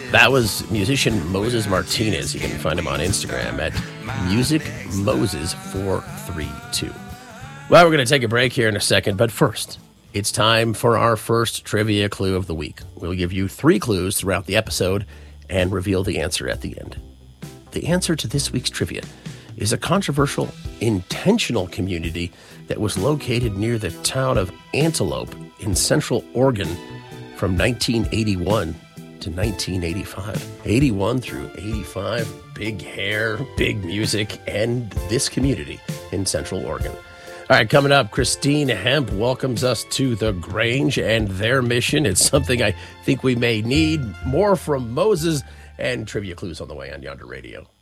That was musician Moses Martinez. You can find him on Instagram at musicmoses432. Well, we're going to take a break here in a second, but first, it's time for our first trivia clue of the week. We'll give you 3 clues throughout the episode and reveal the answer at the end. The answer to this week's trivia is a controversial, intentional community that was located near the town of Antelope in Central Oregon from 1981 to 1985. 81 through 85, big hair, big music, and this community in Central Oregon. All right, coming up, Christine Hemp welcomes us to the Grange and their mission. It's something I think we may need. More from Moses and trivia clues on the way on Yonder Radio.